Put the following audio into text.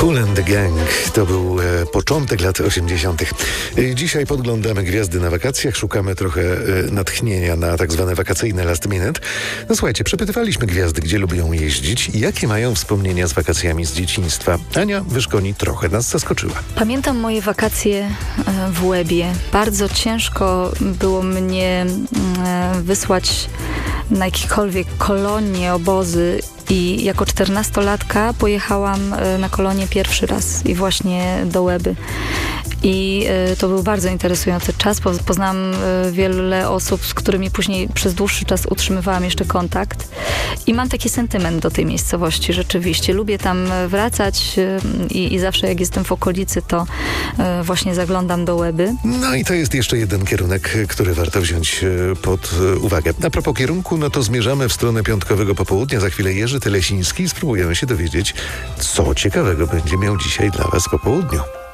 Kool and the Gang to był początek lat 80. Dzisiaj podglądamy gwiazdy na wakacjach, szukamy trochę natchnienia na tak zwane wakacyjne last minute. No słuchajcie, przepytywaliśmy gwiazdy, gdzie lubią jeździć i jakie mają wspomnienia z wakacjami z dzieciństwa. Ania Wyszkoni trochę nas zaskoczyła. Pamiętam moje wakacje w Łebie. Bardzo ciężko było mnie wysłać na jakiekolwiek kolonie, obozy. I jako 14-latka pojechałam na kolonię pierwszy raz i właśnie do Łeby. I to był bardzo interesujący czas. Poznałam wiele osób, z którymi później przez dłuższy czas utrzymywałam jeszcze kontakt. I mam taki sentyment do tej miejscowości rzeczywiście. Lubię tam wracać i zawsze jak jestem w okolicy, to właśnie zaglądam do Łeby. No i to jest jeszcze jeden kierunek, który warto wziąć pod uwagę. A propos kierunku, no to zmierzamy w stronę piątkowego popołudnia. Za chwilę Jerzy Tylesiński i spróbujemy się dowiedzieć, co ciekawego będzie miał dzisiaj dla Was po południu.